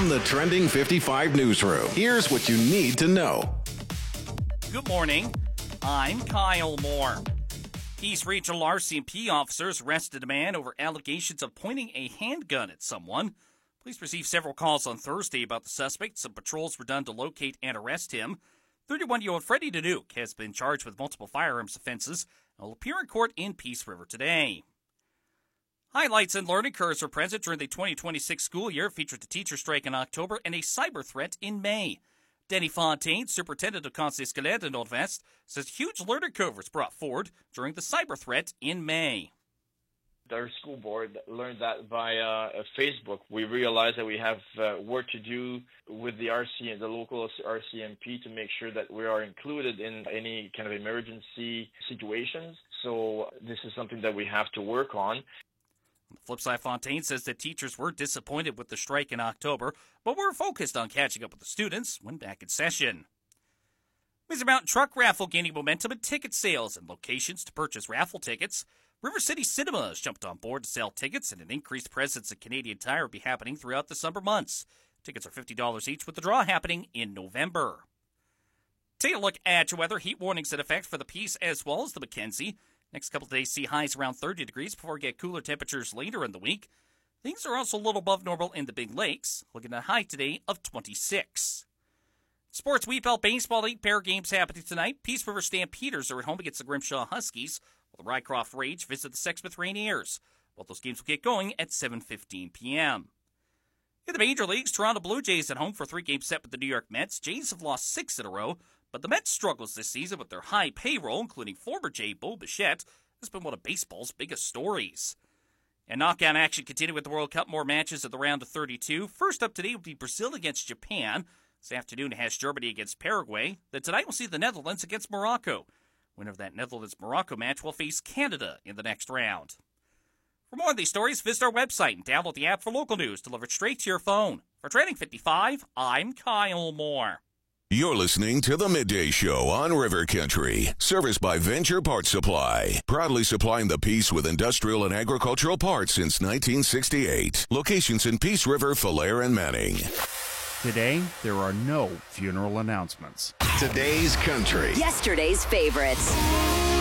From the Trending 55 newsroom, here's what you need to know. Good morning. I'm Kyle Moore. Peace Regional RCMP officers arrested a man over allegations of pointing a handgun at someone. Police received several calls on Thursday about the suspect. Some patrols were done to locate and arrest him. 31-year-old Freddie Danuke has been charged with multiple firearms offenses and will appear in court in Peace River today. Highlights and learning curves were present during the 2026 school year, featured the teacher strike in October and a cyber threat in May. Denny Fontaine, superintendent of Conseil Scolaire de Nord-Ouest, says huge learning curve was brought forward during the cyber threat in May. Our school board learned that via Facebook. We realized that we have work to do with the local RCMP to make sure that we are included in any kind of emergency situations. So this is something that we have to work on. On the flip side, Fontaine says that teachers were disappointed with the strike in October, but were focused on catching up with the students when back in session. Windsor Mountain Truck Raffle gaining momentum in ticket sales and locations to purchase raffle tickets. River City Cinema has jumped on board to sell tickets, and an increased presence at Canadian Tire will be happening throughout the summer months. Tickets are $50 each, with the draw happening in November. Take a look at your weather. Heat warnings in effect for the Peace as well as the Mackenzie. Next couple of days see highs around 30 degrees before we get cooler temperatures later in the week. Things are also a little above normal in the Big Lakes, looking at a high today of 26. Sports Wheat Belt Baseball 8-pair games happening tonight. Peace River Stampeders are at home against the Grimshaw Huskies, while the Rycroft Rage visit the Sexsmith Rainiers. Both those games will get going at 7:15 p.m. In the Major Leagues, Toronto Blue Jays at home for a 3-game set with the New York Mets. Jays have lost 6 in a row, but the Mets struggles this season with their high payroll, including former Jay Bo Bichette. Has been one of baseball's biggest stories. And knockout action continued with the World Cup. More matches at the round of 32. First up today will be Brazil against Japan. This afternoon it has Germany against Paraguay. Then tonight we'll see the Netherlands against Morocco. Winner of that Netherlands-Morocco match will face Canada in the next round. For more on these stories, visit our website and download the app for local news delivered straight to your phone. For Trending 55, I'm Kyle Moore. You're listening to The Midday Show on River Country, serviced by Venture Parts Supply, proudly supplying the Peace with industrial and agricultural parts since 1968. Locations in Peace River, Falher, and Manning. Today, there are no funeral announcements. Today's country. Yesterday's favorites.